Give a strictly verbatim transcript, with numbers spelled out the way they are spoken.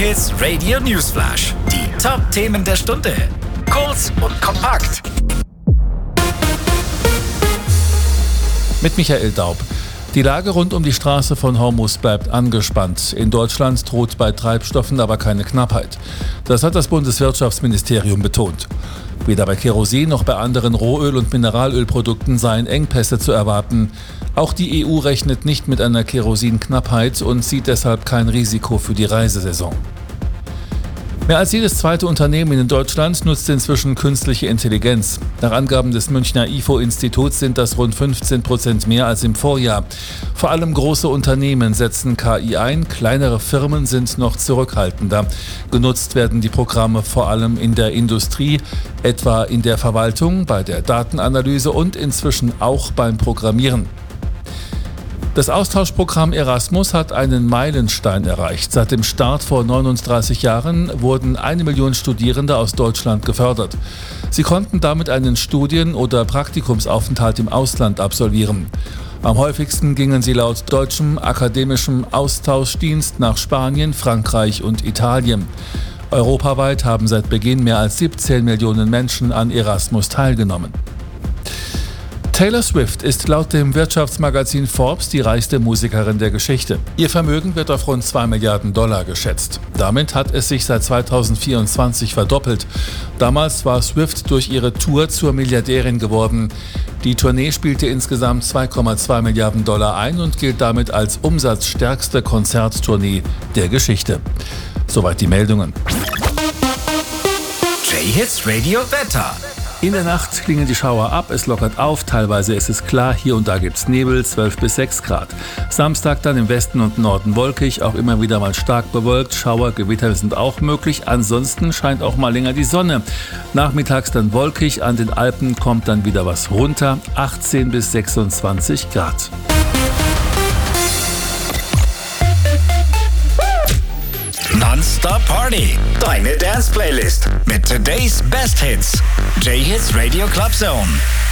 J-Hits Radio Newsflash. Die Top-Themen der Stunde. Kurz und kompakt. Mit Michael Daub. Die Lage rund um die Straße von Hormuz bleibt angespannt. In Deutschland droht bei Treibstoffen aber keine Knappheit. Das hat das Bundeswirtschaftsministerium betont. Weder bei Kerosin noch bei anderen Rohöl- und Mineralölprodukten seien Engpässe zu erwarten. Auch die E U rechnet nicht mit einer Kerosinknappheit und sieht deshalb kein Risiko für die Reisesaison. Mehr als jedes zweite Unternehmen in Deutschland nutzt inzwischen künstliche Intelligenz. Nach Angaben des Münchner I F O-Instituts sind das rund fünfzehn Prozent mehr als im Vorjahr. Vor allem große Unternehmen setzen K I ein, kleinere Firmen sind noch zurückhaltender. Genutzt werden die Programme vor allem in der Industrie, etwa in der Verwaltung, bei der Datenanalyse und inzwischen auch beim Programmieren. Das Austauschprogramm Erasmus hat einen Meilenstein erreicht. Seit dem Start vor neununddreißig Jahren wurden eine Million Studierende aus Deutschland gefördert. Sie konnten damit einen Studien- oder Praktikumsaufenthalt im Ausland absolvieren. Am häufigsten gingen sie laut deutschem akademischem Austauschdienst nach Spanien, Frankreich und Italien. Europaweit haben seit Beginn mehr als siebzehn Millionen Menschen an Erasmus teilgenommen. Taylor Swift ist laut dem Wirtschaftsmagazin Forbes die reichste Musikerin der Geschichte. Ihr Vermögen wird auf rund zwei Milliarden Dollar geschätzt. Damit hat es sich seit zweitausendvierundzwanzig verdoppelt. Damals war Swift durch ihre Tour zur Milliardärin geworden. Die Tournee spielte insgesamt zwei Komma zwei Milliarden Dollar ein und gilt damit als umsatzstärkste Konzerttournee der Geschichte. Soweit die Meldungen. J-Hits Radio Wetter. In der Nacht klingen die Schauer ab, es lockert auf, teilweise ist es klar, hier und da gibt's Nebel, zwölf bis sechs Grad. Samstag dann im Westen und Norden wolkig, auch immer wieder mal stark bewölkt, Schauer, Gewitter sind auch möglich, ansonsten scheint auch mal länger die Sonne. Nachmittags dann wolkig, an den Alpen kommt dann wieder was runter, achtzehn bis sechsundzwanzig Grad. Non-Stop Party. Deine Dance-Playlist mit today's Best Hits. J-Hits Radio Club Zone.